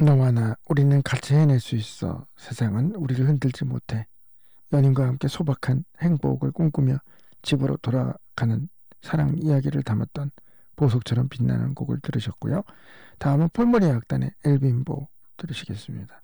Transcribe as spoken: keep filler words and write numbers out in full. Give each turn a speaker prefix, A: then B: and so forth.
A: 너와 나 우리는 같이 해낼 수 있어. 세상은 우리를 흔들지 못해. 연인과 함께 소박한 행복을 꿈꾸며 집으로 돌아가는 사랑 이야기를 담았던 보석처럼 빛나는 곡을 들으셨고요. 다음은 폴머리 악단의 엘빈보 들으시겠습니다.